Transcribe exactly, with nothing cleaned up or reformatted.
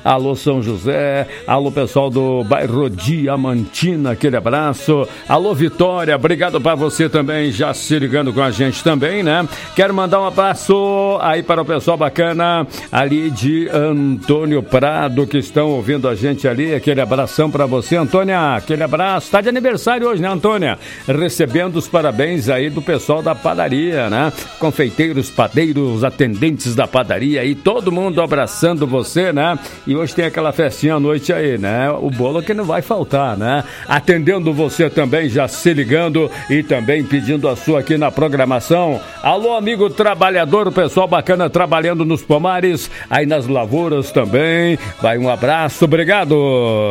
alô São José, alô pessoal do bairro Diamantina, aquele abraço, alô Vitória, obrigado para você também, já se ligando com a gente também, né? Quero mandar um abraço aí para o pessoal bacana ali de Antônio Prado, que estão ouvindo a gente ali, aquele abração para você, Antônia, aquele abraço, tá de aniversário hoje, né, Antônia? Recebendo os parabéns aí do pessoal da padaria, né? Confeiteiros, padeiros, atendentes da padaria aí, todo mundo abraçando você, né? E hoje tem aquela festinha à noite aí, né? O bolo que não vai faltar, né? Atendendo você também, já se ligando e também pedindo a sua aqui na programação. Alô, amigo trabalhador, o pessoal bacana trabalhando nos pomares, aí nas lavouras também. Vai um abraço, obrigado.